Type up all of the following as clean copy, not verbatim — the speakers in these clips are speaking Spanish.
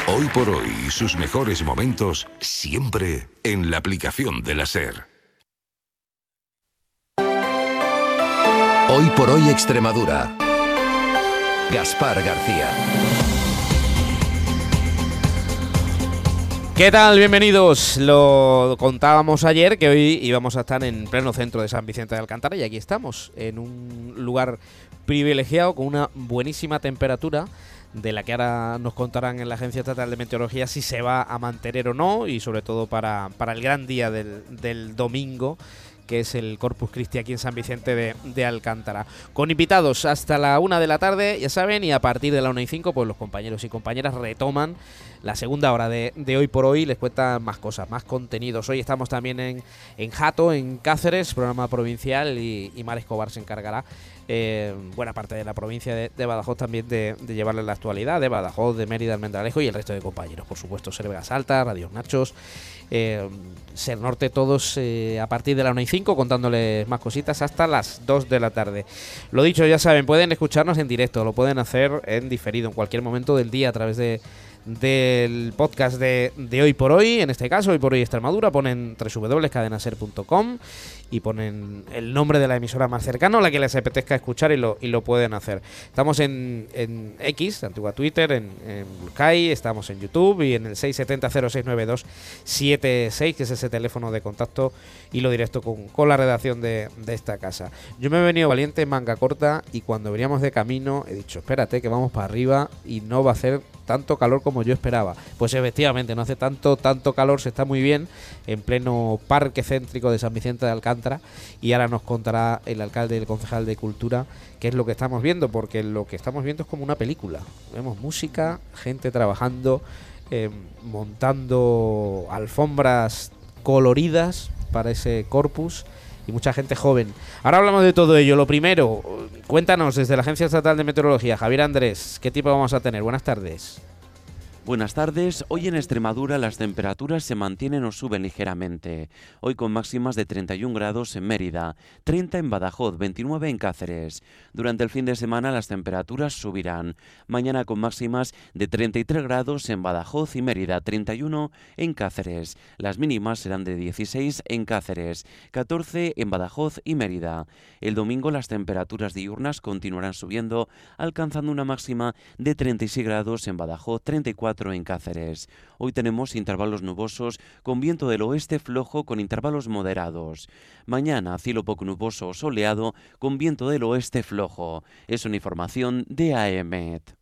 Hoy por hoy, sus mejores momentos siempre en la aplicación de la SER. Hoy por hoy Extremadura. Gaspar García. ¿Qué tal? Bienvenidos. Lo contábamos ayer que hoy íbamos a estar en pleno centro de San Vicente de Alcántara y aquí estamos, en un lugar privilegiado con una buenísima temperatura, de la que ahora nos contarán en la Agencia Estatal de Meteorología si se va a mantener o no, y sobre todo para el gran día del domingo, que es el Corpus Christi aquí en San Vicente de Alcántara. Con invitados hasta la 1 de la tarde, ya saben, y a partir de la 1:05, pues los compañeros y compañeras retoman la segunda hora de Hoy por Hoy, les cuentan más cosas, más contenidos. Hoy estamos también en Jato, en Cáceres, programa provincial, y Mar Escobar se encargará buena parte de la provincia de Badajoz también de llevarle la actualidad de Badajoz, de Mérida, Almendralejo y el resto de compañeros, por supuesto, Ser Vega Salta, Radio Nachos, Ser Norte, todos a partir de la 1:05 contándoles más cositas hasta las 2 de la tarde. Lo dicho, ya saben, pueden escucharnos en directo, lo pueden hacer en diferido en cualquier momento del día a través del podcast de Hoy por Hoy, en este caso Hoy por Hoy Extremadura. Ponen www.cadenaser.com y ponen el nombre de la emisora más cercana, la que les apetezca escuchar, y lo pueden hacer. Estamos en X, antigua Twitter, en Bluesky, estamos en YouTube y en el 670-069276, que es ese teléfono de contacto y lo directo con la redacción de esta casa. Yo me he venido valiente, manga corta, y cuando veníamos de camino he dicho, espérate que vamos para arriba y no va a hacer tanto calor como yo esperaba. Pues efectivamente, no hace tanto calor, se está muy bien en pleno parque céntrico de San Vicente de Alcántara, y ahora nos contará el alcalde y el concejal de Cultura qué es lo que estamos viendo, porque lo que estamos viendo es como una película. Vemos música, gente trabajando, montando alfombras coloridas para ese corpus, y mucha gente joven. Ahora hablamos de todo ello. Lo primero, cuéntanos desde la Agencia Estatal de Meteorología, Javier Andrés, ¿qué tipo vamos a tener? Buenas tardes. Buenas tardes. Hoy en Extremadura las temperaturas se mantienen o suben ligeramente. Hoy con máximas de 31 grados en Mérida, 30 en Badajoz, 29 en Cáceres. Durante el fin de semana las temperaturas subirán. Mañana con máximas de 33 grados en Badajoz y Mérida, 31 en Cáceres. Las mínimas serán de 16 en Cáceres, 14 en Badajoz y Mérida. El domingo las temperaturas diurnas continuarán subiendo, alcanzando una máxima de 36 grados en Badajoz, 34 en Cáceres. Hoy tenemos intervalos nubosos con viento del oeste flojo con intervalos moderados. Mañana cielo poco nuboso o soleado con viento del oeste flojo. Es una información de AEMET.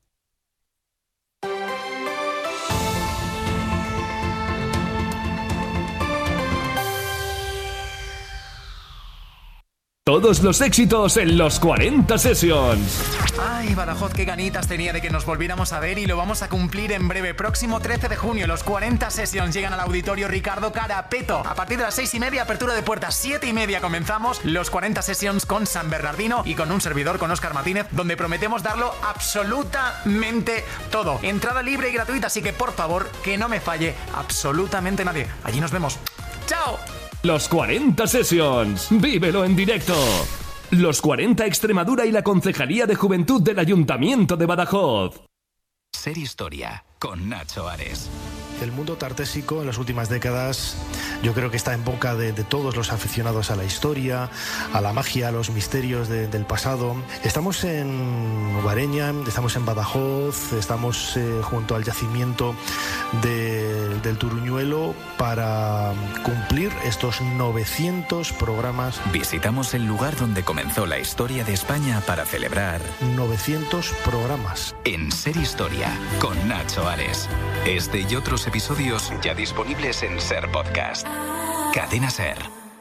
Todos los éxitos en los 40 Sessions. Ay, Badajoz, qué ganitas tenía de que nos volviéramos a ver, y lo vamos a cumplir en breve. Próximo 13 de junio, los 40 Sessions llegan al auditorio Ricardo Carapeto. A partir de las 6:30, apertura de puertas, 7:30 comenzamos los 40 Sessions con San Bernardino y con un servidor, con Óscar Martínez, donde prometemos darlo absolutamente todo. Entrada libre y gratuita, así que por favor, que no me falle absolutamente nadie. Allí nos vemos. ¡Chao! Los 40 Sessions. Vívelo en directo. Los 40 Extremadura y la Concejalía de Juventud del Ayuntamiento de Badajoz. Ser Historia con Nacho Ares. El mundo tartésico en las últimas décadas yo creo que está en boca de todos los aficionados a la historia, a la magia, a los misterios del pasado. Estamos en Obareña, estamos en Badajoz, estamos junto al yacimiento del Turuñuelo para cumplir estos 900 programas. Visitamos el lugar donde comenzó la historia de España para celebrar 900 programas. En Ser Historia con Nacho Ares. Este y otros episodios ya disponibles en Ser Podcast. Cadena Ser.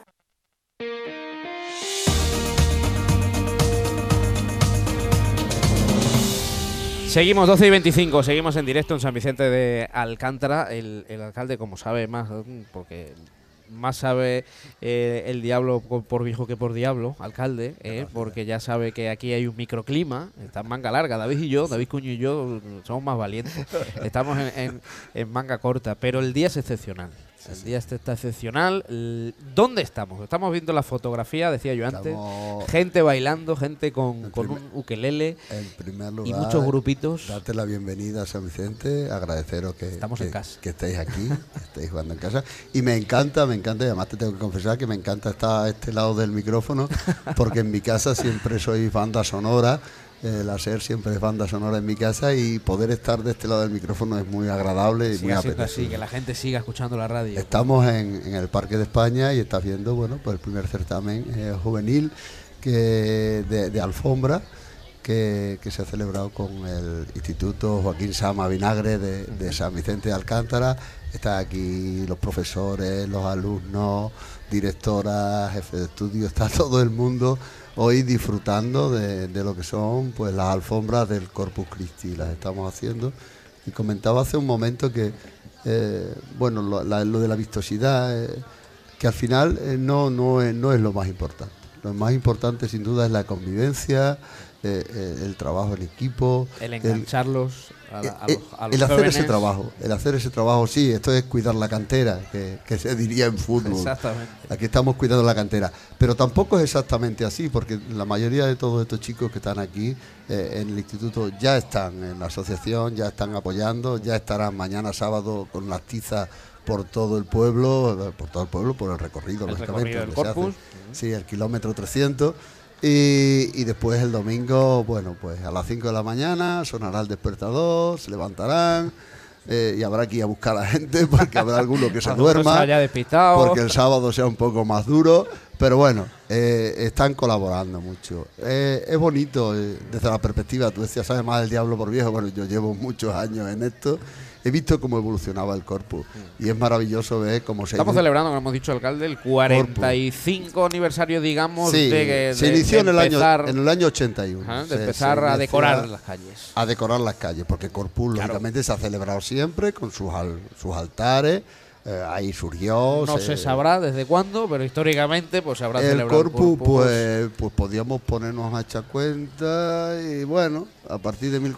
Seguimos 12:25, seguimos en directo en San Vicente de Alcántara. El alcalde, como sabe más, porque más sabe el diablo por viejo que por diablo, alcalde, porque ya sabe que aquí hay un microclima, está en manga larga. David Cuño y yo somos más valientes, estamos en manga corta, pero el día es excepcional. El día este está excepcional. ¿Dónde estamos? Estamos viendo la fotografía, decía yo antes. Gente bailando, gente con un ukelele. En primer lugar, y muchos grupitos. Darte la bienvenida a San Vicente, agradeceros que estéis aquí, que estéis jugando en casa. Y me encanta, y además te tengo que confesar que me encanta estar a este lado del micrófono, porque en mi casa siempre soy banda sonora. La SER siempre es banda sonora en mi casa y poder estar de este lado del micrófono es muy agradable y muy apetecible. Así, que la gente siga escuchando la radio. Estamos en el Parque de España y estás viendo, bueno, pues el primer certamen juvenil de alfombra que se ha celebrado con el Instituto Joaquín Sama Vinagre de San Vicente de Alcántara. Están aquí los profesores, los alumnos, directoras, jefes de estudio, está todo el mundo hoy disfrutando de lo que son pues las alfombras del Corpus Christi. Las estamos haciendo y comentaba hace un momento que lo de la vistosidad que al final no es lo más importante. Lo más importante sin duda es la convivencia, el trabajo en equipo, el engancharlos a los el hacer jóvenes. el hacer ese trabajo, sí, esto es cuidar la cantera, que se diría en fútbol. Exactamente. Aquí estamos cuidando la cantera, pero tampoco es exactamente así, porque la mayoría de todos estos chicos que están aquí en el instituto ya están en la asociación, ya están apoyando, ya estarán mañana sábado con las tizas por todo el pueblo, por el recorrido, lógicamente. El Corpus. Sí, el kilómetro 300. Y después el domingo, bueno, pues a las 5 de la mañana sonará el despertador, se levantarán y habrá que ir a buscar a la gente porque habrá alguno que se duerma, porque el sábado sea un poco más duro, pero bueno, están colaborando mucho. Es bonito desde la perspectiva, tú decías, ¿sabes más del diablo por viejo? Bueno, yo llevo muchos años en esto. He visto cómo evolucionaba el Corpus y es maravilloso ver cómo se... Estamos celebrando, como hemos dicho alcalde, el 45 aniversario, digamos, sí, se inició en el año 81. De empezar a decorar las calles. A decorar las calles, porque Corpus, lógicamente, se ha celebrado siempre con sus altares. Ahí surgió. No se sabrá desde cuándo, pero históricamente pues se habrá el celebrado Corpus. Pues podíamos ponernos a echar cuenta y bueno, a partir de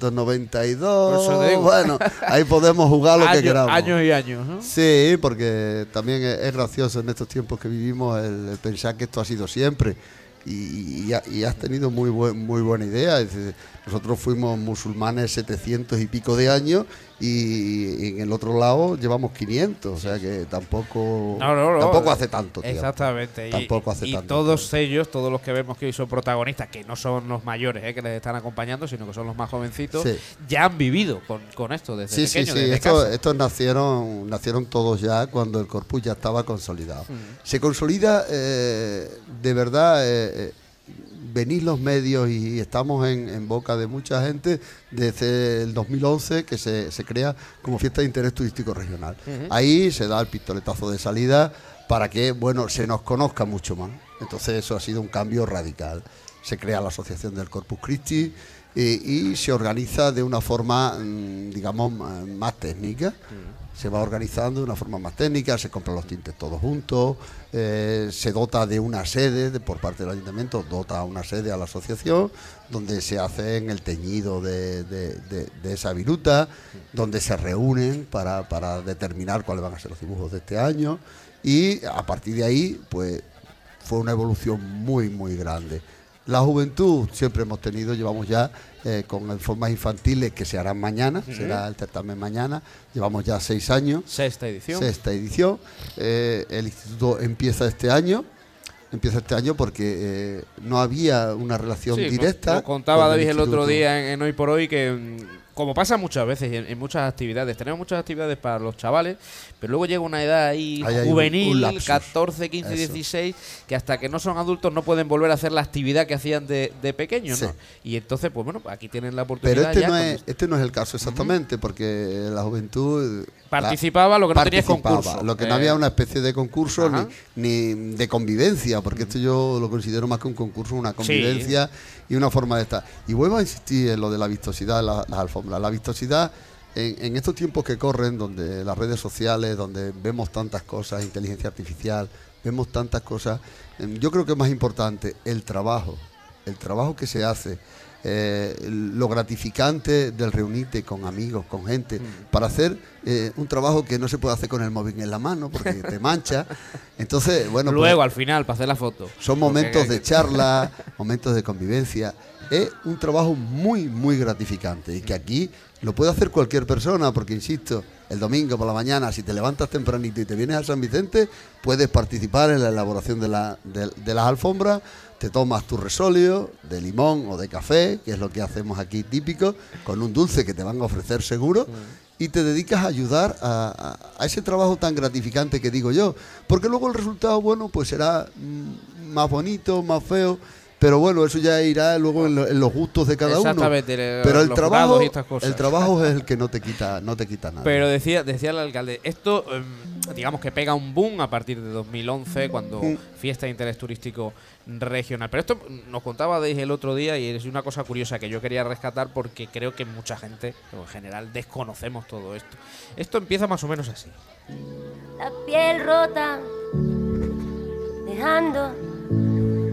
1492, bueno, ahí podemos jugar lo que queramos. Años y años, ¿no? Sí, porque también es gracioso en estos tiempos que vivimos el pensar que esto ha sido siempre. Y has tenido muy buena idea. Es decir, nosotros fuimos musulmanes 700 y pico de años y en el otro lado llevamos 500, o sea que tampoco hace tanto tiempo. Exactamente. Tampoco hace y tanto todos tiempo. ellos, todos los que vemos que hoy son protagonistas, que no son los mayores que les están acompañando, sino que son los más jovencitos, ya han vivido con esto desde pequeños. Sí, estos nacieron todos ya cuando el Corpus ya estaba consolidado. Se consolida de verdad. Venís los medios y estamos en boca de mucha gente desde el 2011 que se crea como fiesta de interés turístico regional. Ahí se da el pistoletazo de salida para que, bueno, se nos conozca mucho más. Entonces eso ha sido un cambio radical. Se crea la Asociación del Corpus Christi y se organiza de una forma, digamos, más técnica. Se va organizando de una forma más técnica, se compran los tintes todos juntos, se dota de una sede por parte del ayuntamiento, dota una sede a la asociación, donde se hacen el teñido de esa viruta, donde se reúnen para determinar cuáles van a ser los dibujos de este año, y a partir de ahí, pues, fue una evolución muy, muy grande. La juventud siempre llevamos ya con formas infantiles que se harán mañana, será el certamen mañana, llevamos ya 6 años. Sexta edición. El instituto empieza este año porque no había una relación directa. Lo contaba David el otro día en Hoy por Hoy que... Como pasa muchas veces en muchas actividades, tenemos muchas actividades para los chavales, pero luego llega una edad ahí juvenil, un 14, 15, 16, que hasta que no son adultos no pueden volver a hacer la actividad que hacían de pequeños, ¿no? Y entonces, pues bueno, aquí tienen la oportunidad. Pero este no es el caso exactamente, porque la juventud... Participaba, lo que no tenía es concurso. Lo que no había una especie de concurso ni de convivencia, porque esto yo lo considero más que un concurso, una convivencia y una forma de estar. Y vuelvo a insistir en lo de la vistosidad, las alfombras. La vistosidad en estos tiempos que corren, donde las redes sociales, donde vemos tantas cosas, inteligencia artificial, vemos tantas cosas, yo creo que es más importante el trabajo que se hace lo gratificante del reunirte con amigos, con gente, para hacer un trabajo que no se puede hacer con el móvil en la mano porque te mancha. Entonces, bueno, luego pues, al final, para hacer la foto. son momentos de charla, momentos de convivencia. Es un trabajo muy, muy gratificante y que aquí lo puede hacer cualquier persona porque, insisto, el domingo por la mañana, si te levantas tempranito y te vienes a San Vicente, puedes participar en la elaboración de las alfombras, te tomas tu resolio de limón o de café, que es lo que hacemos aquí típico, con un dulce que te van a ofrecer seguro, y te dedicas a ayudar a ese trabajo tan gratificante que digo yo, porque luego el resultado, bueno, pues será más bonito, más feo, pero bueno, eso ya irá luego en los gustos de cada uno. Exactamente. Pero el trabajo, y estas cosas. el trabajo es el que no te quita nada. Pero decía el alcalde, esto digamos que pega un boom a partir de 2011 cuando Fiesta de Interés Turístico Regional. Pero esto nos contabais el otro día y es una cosa curiosa que yo quería rescatar porque creo que mucha gente, en general, desconocemos todo esto. Esto empieza más o menos así. La piel rota, dejando